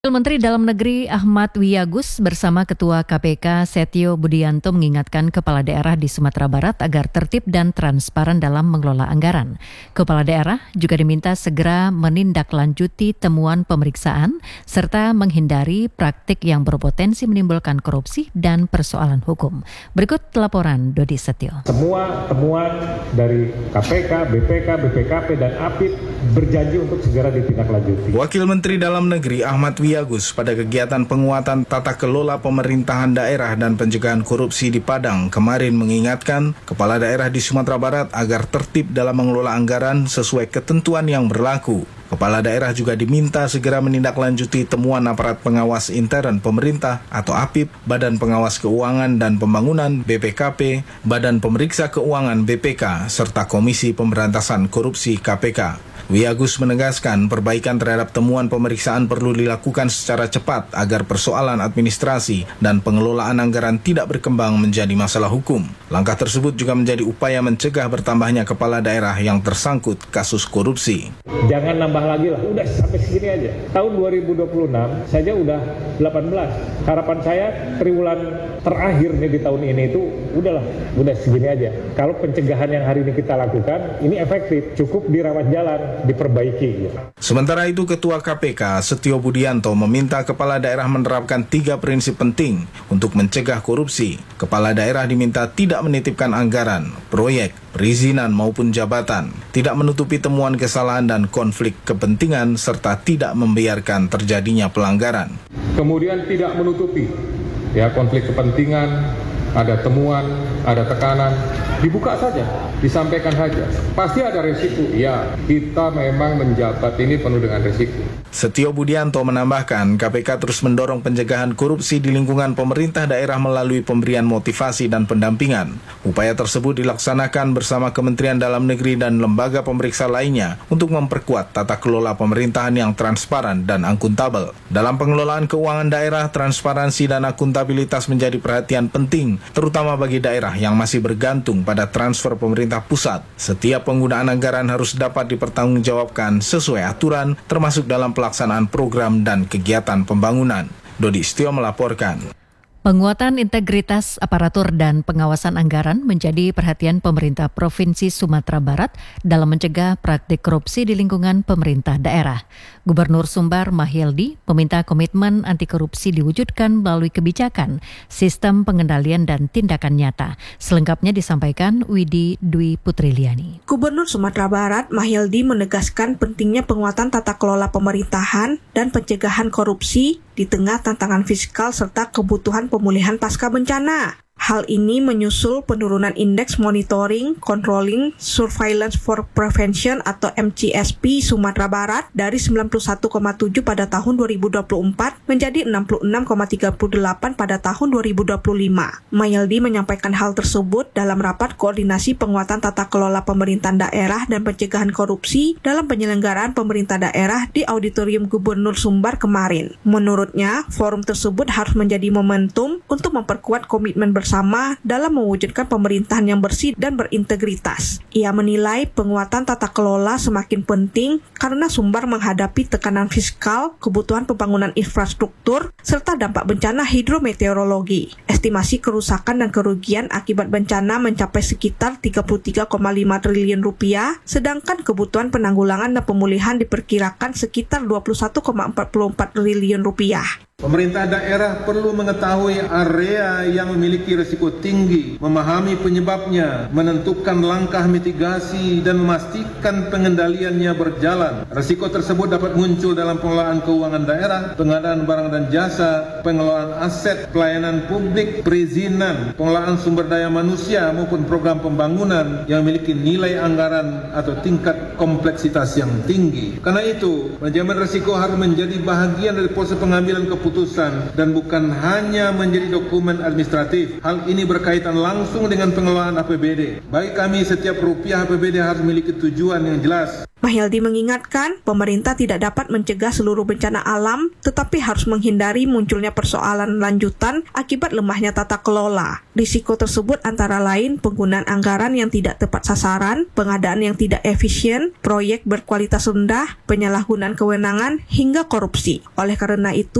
Menteri Dalam Negeri Ahmad Wiyagus bersama Ketua KPK Setio Budianto mengingatkan kepala daerah di Sumatera Barat agar tertib dan transparan dalam mengelola anggaran. Kepala daerah juga diminta segera menindaklanjuti temuan pemeriksaan serta menghindari praktik yang berpotensi menimbulkan korupsi dan persoalan hukum. Berikut laporan Dodi Setio. Semua temuan dari KPK, BPK, BPKP, dan APID berjanji untuk segera ditindaklanjuti. Wakil Menteri Dalam Negeri Ahmad Wiyagus pada kegiatan penguatan tata kelola pemerintahan daerah dan pencegahan korupsi di Padang kemarin mengingatkan kepala daerah di Sumatera Barat agar tertib dalam mengelola anggaran sesuai ketentuan yang berlaku. Kepala daerah juga diminta segera menindaklanjuti temuan aparat pengawas intern pemerintah atau APIP, Badan Pengawas Keuangan dan Pembangunan BPKP, Badan Pemeriksa Keuangan BPK, serta Komisi Pemberantasan Korupsi KPK. Wiyagus menegaskan perbaikan terhadap temuan pemeriksaan perlu dilakukan secara cepat agar persoalan administrasi dan pengelolaan anggaran tidak berkembang menjadi masalah hukum. Langkah tersebut juga menjadi upaya mencegah bertambahnya kepala daerah yang tersangkut kasus korupsi. Jangan nambah lagi lah, udah sampai segini aja. Tahun 2026 saja udah 18. Harapan saya triwulan terakhir nih di tahun ini itu udah segini aja. Kalau pencegahan yang hari ini kita lakukan, ini efektif, cukup dirawat jalan, diperbaiki. Sementara itu, Ketua KPK Setio Budianto meminta kepala daerah menerapkan 3 prinsip penting untuk mencegah korupsi. Kepala daerah diminta tidak menitipkan anggaran, proyek, perizinan maupun jabatan, tidak menutupi temuan kesalahan dan konflik kepentingan, serta tidak membiarkan terjadinya pelanggaran. Kemudian tidak menutupi konflik kepentingan, ada temuan, ada tekanan, dibuka saja, disampaikan saja. Pasti ada risiko, ya, kita memang menjabat ini penuh dengan risiko. Setio Budianto menambahkan, KPK terus mendorong pencegahan korupsi di lingkungan pemerintah daerah melalui pemberian motivasi dan pendampingan. Upaya tersebut dilaksanakan bersama Kementerian Dalam Negeri dan lembaga pemeriksa lainnya untuk memperkuat tata kelola pemerintahan yang transparan dan akuntabel. Dalam pengelolaan keuangan daerah, transparansi dan akuntabilitas menjadi perhatian penting, terutama bagi daerah yang masih bergantung pada transfer pemerintah pusat. Setiap penggunaan anggaran harus dapat dipertanggungjawabkan sesuai aturan, termasuk dalam pelaksanaan program dan kegiatan pembangunan. Dodi Setio melaporkan. Penguatan integritas aparatur dan pengawasan anggaran menjadi perhatian pemerintah Provinsi Sumatera Barat dalam mencegah praktik korupsi di lingkungan pemerintah daerah. Gubernur Sumbar Mahyildi meminta komitmen anti korupsi diwujudkan melalui kebijakan, sistem pengendalian dan tindakan nyata. Selengkapnya disampaikan Widi Dwi Putriliani. Gubernur Sumatera Barat Mahyildi menegaskan pentingnya penguatan tata kelola pemerintahan dan pencegahan korupsi di tengah tantangan fiskal serta kebutuhan pemulihan pasca bencana. Hal ini menyusul penurunan indeks monitoring, controlling, surveillance for prevention atau MCSP Sumatera Barat dari 91,7 pada tahun 2024 menjadi 66,38 pada tahun 2025. Mahyildi menyampaikan hal tersebut dalam rapat koordinasi penguatan tata kelola pemerintahan daerah dan pencegahan korupsi dalam penyelenggaraan pemerintah daerah di Auditorium Gubernur Sumbar kemarin. Menurutnya, forum tersebut harus menjadi momentum untuk memperkuat komitmen bersama dalam mewujudkan pemerintahan yang bersih dan berintegritas. Ia menilai penguatan tata kelola semakin penting karena Sumbar menghadapi tekanan fiskal, kebutuhan pembangunan infrastruktur, serta dampak bencana hidrometeorologi. Estimasi kerusakan dan kerugian akibat bencana mencapai sekitar 33,5 triliun rupiah, sedangkan kebutuhan penanggulangan dan pemulihan diperkirakan sekitar 21,44 triliun rupiah. Pemerintah daerah perlu mengetahui area yang memiliki risiko tinggi, memahami penyebabnya, menentukan langkah mitigasi, dan memastikan pengendaliannya berjalan. Risiko tersebut dapat muncul dalam pengelolaan keuangan daerah, pengadaan barang dan jasa, pengelolaan aset, pelayanan publik, perizinan, pengelolaan sumber daya manusia, maupun program pembangunan yang memiliki nilai anggaran atau tingkat kompleksitas yang tinggi. Karena itu, manajemen risiko harus menjadi bahagian dari proses pengambilan keputusan keputusan dan bukan hanya menjadi dokumen administratif. Hal ini berkaitan langsung dengan pengelolaan APBD. Bagi kami, setiap rupiah APBD harus memiliki tujuan yang jelas. Mahyaldi mengingatkan, pemerintah tidak dapat mencegah seluruh bencana alam, tetapi harus menghindari munculnya persoalan lanjutan akibat lemahnya tata kelola. Risiko tersebut antara lain penggunaan anggaran yang tidak tepat sasaran, pengadaan yang tidak efisien, proyek berkualitas rendah, penyalahgunaan kewenangan, hingga korupsi. Oleh karena itu,